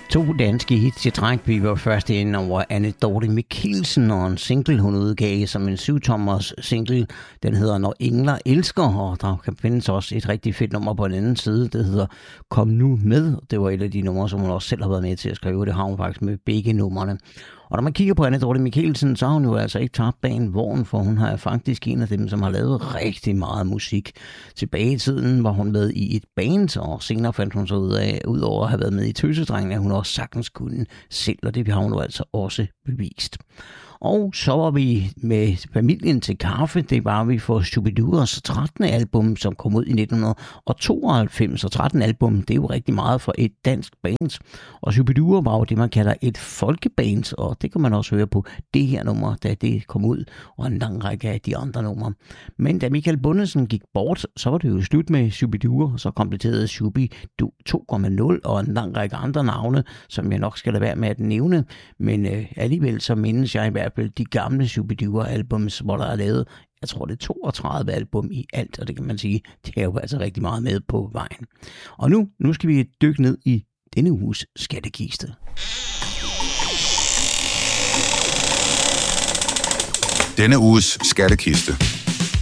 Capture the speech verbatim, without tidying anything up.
To danske hits i træk. Vi var først ind over Anne Dorthe Michelsen og en single, hun udgav som en syvtommers single. Den hedder Når Engler Elsker, og der kan findes også et rigtig fedt nummer på den anden side. Det hedder Kom Nu Med. Det var et af de numre, som hun også selv har været med til at skrive. Det har hun faktisk med begge numrene. Og når man kigger på Anne Dorthe Michelsen, så har hun jo altså ikke tabt bagen vogn, for hun har faktisk en af dem, som har lavet rigtig meget musik. Tilbage i tiden var hun med i et band, og senere fandt hun så ud af, ud over at have været med i Tøsedrengen, at hun også sagtens kunne selv, og det har hun jo altså også bevist. Og så var vi med familien til kaffe. Det var vi for Shubiduras trettende album, som kom ud i nitten tooghalvfems. Og tretten album, det er jo rigtig meget for et dansk band. Og Shubidua var jo det, man kalder et folkeband, og det kan man også høre på det her nummer, da det kom ud, og en lang række af de andre numre. Men da Michael Bundesen gik bort, så var det jo slut med Shubidua, så kompletterede Shubi to komma nul og en lang række andre navne, som jeg nok skal lade være med at nævne. Men øh, alligevel så mindes jeg i hvert fald de gamle Shubidua-albums, hvor der er lavet, jeg tror det er toogtredive album i alt, og det kan man sige, det er jo altså rigtig meget med på vejen. Og nu, nu skal vi dykke ned i denne uges skattekiste. Denne uges skattekiste.